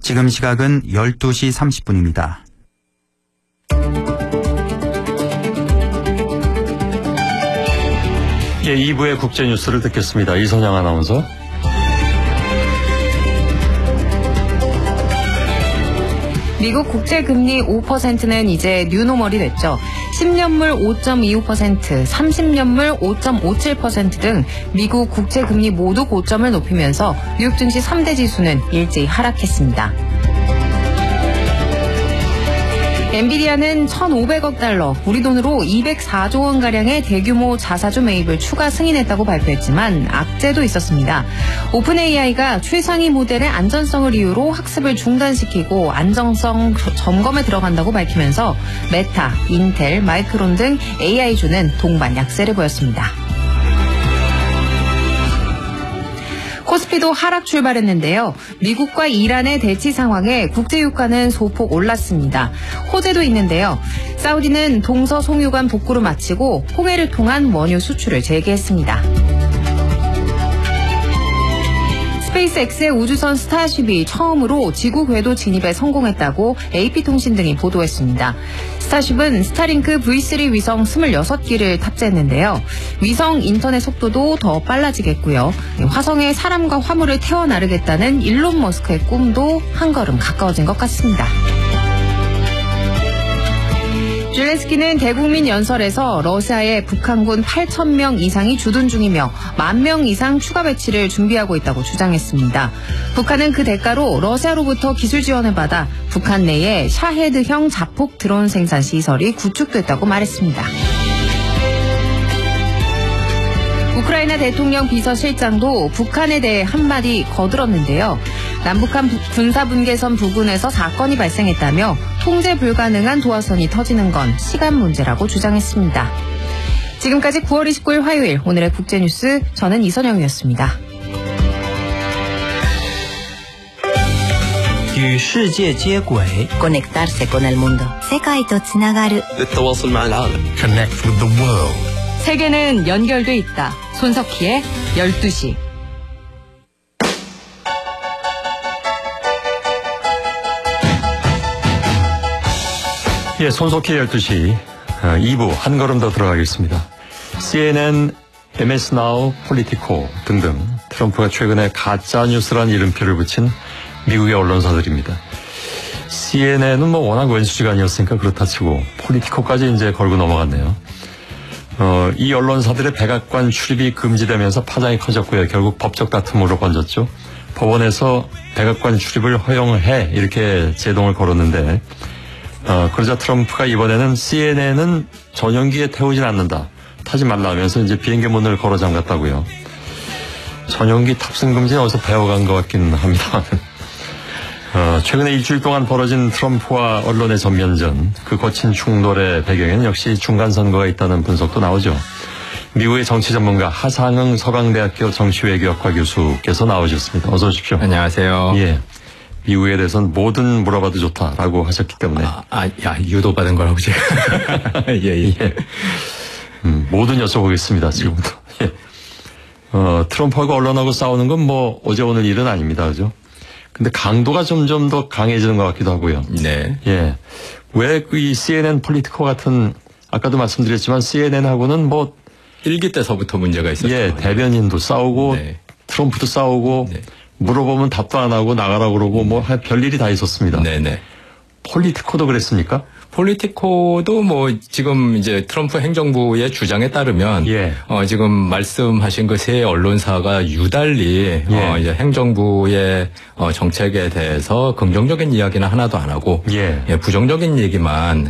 지금 시각은 12시 30분입니다. 예, 2부의 국제뉴스를 듣겠습니다. 이선영 아나운서. 미국 국제금리 5%는 이제 뉴노멀이 됐죠. 10년물 5.25%, 30년물 5.57% 등 미국 국제금리 모두 고점을 높이면서 뉴욕 증시 3대 지수는 일제히 하락했습니다. 엔비디아는 1,500억 달러, 우리 돈으로 204조 원가량의 대규모 자사주 매입을 추가 승인했다고 발표했지만 악재도 있었습니다. 오픈 AI가 최상위 모델의 안전성을 이유로 학습을 중단시키고 안정성 점검에 들어간다고 밝히면서 메타, 인텔, 마이크론 등 AI주는 동반 약세를 보였습니다. 코스피도 하락 출발했는데요. 미국과 이란의 대치 상황에 국제유가는 소폭 올랐습니다. 호재도 있는데요. 사우디는 동서 송유관 복구를 마치고 홍해를 통한 원유 수출을 재개했습니다. 스페이스X의 우주선 스타쉽이 처음으로 지구 궤도 진입에 성공했다고 AP통신 등이 보도했습니다. 스타쉽은 스타링크 V3 위성 26기를 탑재했는데요. 위성 인터넷 속도도 더 빨라지겠고요. 화성에 사람과 화물을 태워 나르겠다는 일론 머스크의 꿈도 한 걸음 가까워진 것 같습니다. 젤렌스키는 대국민 연설에서 러시아에 북한군 8,000명 이상이 주둔 중이며 10,000명 이상 추가 배치를 준비하고 있다고 주장했습니다. 북한은 그 대가로 러시아로부터 기술 지원을 받아 북한 내에 샤헤드형 자폭 드론 생산 시설이 구축됐다고 말했습니다. 우크라이나 대통령 비서실장도 북한에 대해 한마디 거들었는데요. 남북한 군사분계선 부근에서 사건이 발생했다며 통제 불가능한 도화선이 터지는 건 시간 문제라고 주장했습니다. 지금까지 9월 29일 화요일 오늘의 국제뉴스, 저는 이선영이었습니다. 与世界接轨 Conectarse con el mundo. 世界とつながる للتواصل مع العالم. Connect with the world. 세계는 연결돼 있다. 손석희의 12시. 예, 손석희의 12시 2부 한 걸음 더 들어가겠습니다. CNN, MS Now, 폴리티코 등등 트럼프가 최근에 가짜뉴스란 이름표를 붙인 미국의 언론사들입니다. CNN은 워낙 왼수지간이었으니까 그렇다 치고 폴리티코까지 이제 걸고 넘어갔네요. 이 언론사들의 백악관 출입이 금지되면서 파장이 커졌고요. 결국 법적 다툼으로 번졌죠. 법원에서 백악관 출입을 허용해 이렇게 제동을 걸었는데 그러자 트럼프가 이번에는 CNN은 전용기에 태우진 않는다. 타지 말라 하면서 이제 비행기 문을 걸어 잠갔다고요. 전용기 탑승 금지는 어디서 배워간 것 같긴 합니다만 최근에 일주일 동안 벌어진 트럼프와 언론의 전면전, 그 거친 충돌의 배경에는 역시 중간선거가 있다는 분석도 나오죠. 미국의 정치 전문가 하상흥 서강대학교 정치외교학과 교수께서 나오셨습니다. 어서 오십시오. 안녕하세요. 예, 미국에 대해서는 뭐든 물어봐도 좋다라고 하셨기 때문에. 유도받은 거라고 제가. 예. 뭐든 여쭤보겠습니다, 지금부터. 예. 트럼프하고 언론하고 싸우는 건 뭐 어제 오늘 일은 아닙니다, 그죠? 근데 강도가 점점 더 강해지는 것 같기도 하고요. 네. 예. 왜 이 CNN 폴리티코 같은, 아까도 말씀드렸지만 CNN하고는 뭐 1기 때서부터 문제가 있었죠. 예, 대변인도 싸우고, 네. 트럼프도 싸우고, 네. 물어보면 답도 안 하고 나가라고 그러고 뭐 별일이 다 있었습니다. 네네. 폴리티코도 그랬습니까? 폴리티코도 뭐 지금 이제 트럼프 행정부의 주장에 따르면 예. 지금 말씀하신 그 세 언론사가 유달리 예. 이제 행정부의 정책에 대해서 긍정적인 이야기는 하나도 안 하고 예. 부정적인 얘기만